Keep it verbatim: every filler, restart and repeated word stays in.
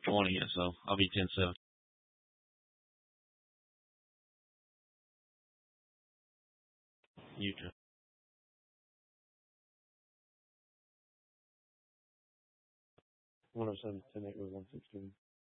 twenty, so I'll be ten seven. You too. one oh seven, ten eight, one sixteen.